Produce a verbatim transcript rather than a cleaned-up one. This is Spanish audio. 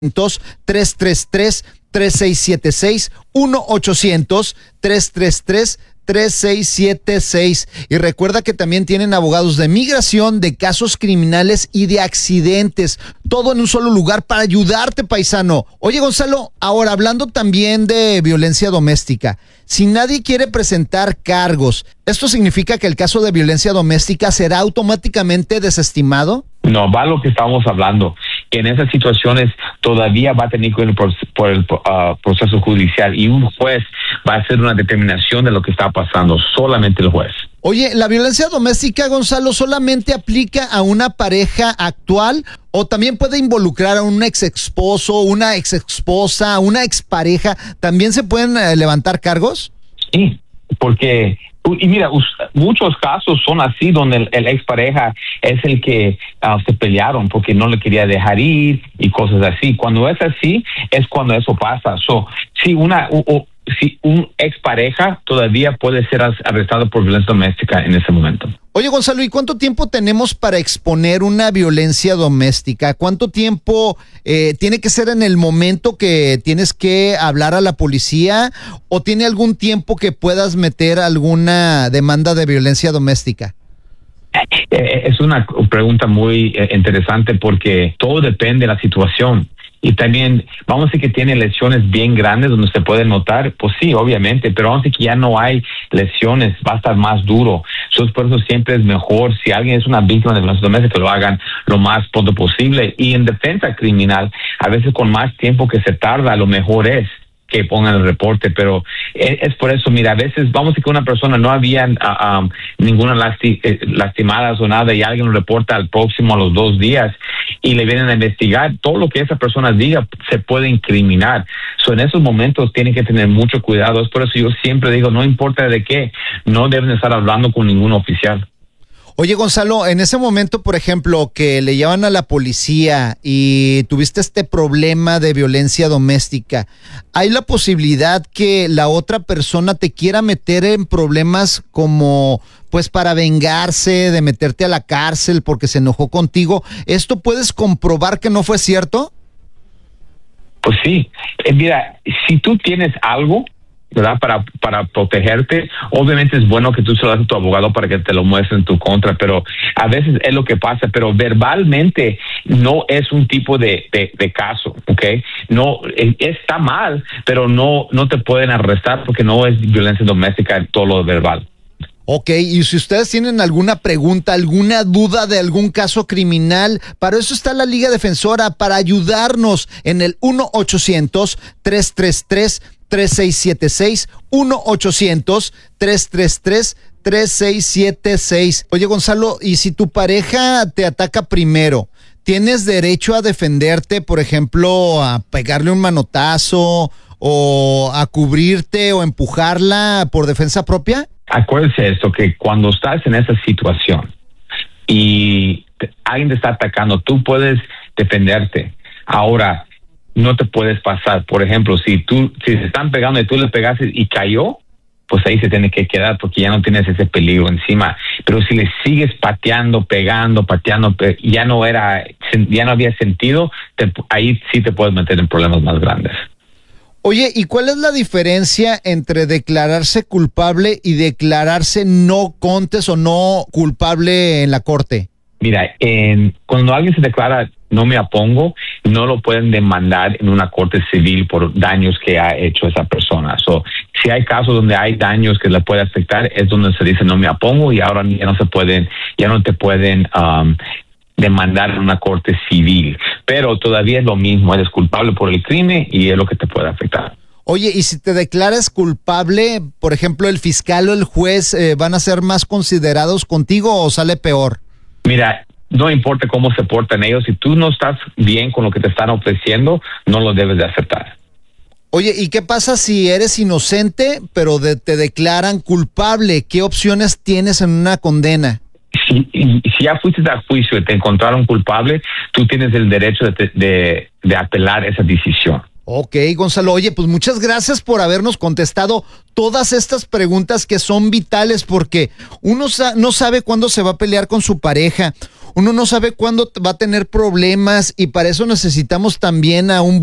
tres tres tres, tres seis siete seis, uno ochocientos, tres tres tres, tres seis siete seis. Y recuerda que también tienen abogados de migración, de casos criminales y de accidentes. Todo en un solo lugar para ayudarte, paisano. Oye, Gonzalo, ahora hablando también de violencia doméstica. Si nadie quiere presentar cargos, ¿esto significa que el caso de violencia doméstica será automáticamente desestimado? No, va a lo que estamos hablando. Que en esas situaciones todavía va a tener que ir por, por el uh, proceso judicial y un juez va a hacer una determinación de lo que está pasando, solamente el juez. Oye, ¿la violencia doméstica, Gonzalo, solamente aplica a una pareja actual o también puede involucrar a un ex esposo, una ex esposa, una expareja? ¿También se pueden eh, levantar cargos? Sí, porque... Y mira, muchos casos son así donde el, el expareja es el que uh, se pelearon porque no le quería dejar ir y cosas así. Cuando es así, es cuando eso pasa. So, si una o, o, si un expareja todavía puede ser arrestado por violencia doméstica en ese momento. Oye, Gonzalo, ¿y cuánto tiempo tenemos para exponer una violencia doméstica? ¿Cuánto tiempo eh, tiene que ser en el momento que tienes que hablar a la policía o tiene algún tiempo que puedas meter alguna demanda de violencia doméstica? Es una pregunta muy interesante porque todo depende de la situación. Y también, vamos a decir que tiene lesiones bien grandes donde se puede notar, pues sí, obviamente, pero vamos a decir que ya no hay lesiones, va a estar más duro. Entonces, por eso siempre es mejor, si alguien es una víctima de violencia doméstica, que lo hagan lo más pronto posible. Y en defensa criminal, a veces con más tiempo que se tarda, lo mejor es que pongan el reporte, pero es, es por eso, mira, a veces vamos a decir que una persona no había uh, um, ninguna lasti eh, lastimadas o nada y alguien lo reporta al próximo a los dos días y le vienen a investigar, todo lo que esa persona diga se puede incriminar. So, en esos momentos tienen que tener mucho cuidado. Es por eso yo siempre digo, no importa de qué, no deben estar hablando con ningún oficial. Oye, Gonzalo, en ese momento, por ejemplo, que le llaman a la policía y tuviste este problema de violencia doméstica, ¿hay la posibilidad que la otra persona te quiera meter en problemas como, pues, para vengarse, de meterte a la cárcel porque se enojó contigo? ¿Esto puedes comprobar que no fue cierto? Pues sí. Eh, mira, si tú tienes algo, ¿verdad? Para, para protegerte, obviamente es bueno que tú se lo hagas a tu abogado para que te lo muestre en tu contra, pero a veces es lo que pasa, pero verbalmente no es un tipo de, de, de caso, ¿ok? No, está mal, pero no, no te pueden arrestar porque no es violencia doméstica todo lo verbal. Ok, y si ustedes tienen alguna pregunta, alguna duda de algún caso criminal, para eso está la Liga Defensora, para ayudarnos en el uno ochocientos, tres tres tres, tres seis siete seis, uno ochocientos, tres tres tres, tres seis siete seis. Oye, Gonzalo, y si tu pareja te ataca primero, ¿tienes derecho a defenderte, por ejemplo, a pegarle un manotazo o a cubrirte o empujarla por defensa propia? Acuérdese esto, que cuando estás en esa situación y te, alguien te está atacando, tú puedes defenderte. Ahora, no te puedes pasar. Por ejemplo, si tú si se están pegando y tú le pegaste y cayó, pues ahí se tiene que quedar porque ya no tienes ese peligro encima. Pero si le sigues pateando, pegando, pateando, ya no era, ya no había sentido, te, ahí sí te puedes meter en problemas más grandes. Oye, ¿y cuál es la diferencia entre declararse culpable y declararse no contes o no culpable en la corte? Mira, en, cuando alguien se declara no me opongo, no lo pueden demandar en una corte civil por daños que ha hecho esa persona. So, si hay casos donde hay daños que le puede afectar, es donde se dice no me opongo y ahora ya no se pueden, ya no te pueden um, demandar en una corte civil. Pero todavía es lo mismo, eres culpable por el crimen y es lo que te puede afectar. Oye, y si te declaras culpable, por ejemplo, el fiscal o el juez, eh, ¿van a ser más considerados contigo o sale peor? Mira, no importa cómo se portan ellos, si tú no estás bien con lo que te están ofreciendo, no lo debes de aceptar. Oye, ¿y qué pasa si eres inocente, pero de, te declaran culpable? ¿Qué opciones tienes en una condena? Si, si ya fuiste a juicio y te encontraron culpable, tú tienes el derecho de, de, de apelar esa decisión. Ok, Gonzalo, oye, pues muchas gracias por habernos contestado todas estas preguntas que son vitales porque uno sa- no sabe cuándo se va a pelear con su pareja, uno no sabe cuándo va a tener problemas y para eso necesitamos también a un